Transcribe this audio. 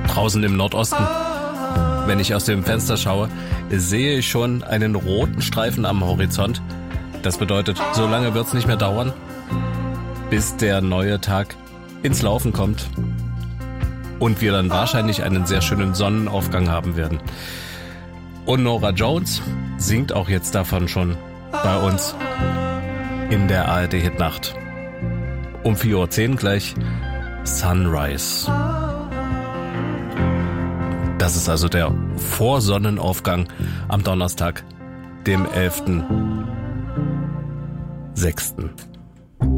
draußen im Nordosten. Wenn ich aus dem Fenster schaue, sehe ich schon einen roten Streifen am Horizont. Das bedeutet, so lange wird's nicht mehr dauern, bis der neue Tag ins Laufen kommt und wir dann wahrscheinlich einen sehr schönen Sonnenaufgang haben werden. Und Norah Jones singt auch jetzt davon schon bei uns in der ARD-Hitnacht. Um 4:10 Uhr gleich Sunrise. Das ist also der Vorsonnenaufgang am Donnerstag, dem 11.06.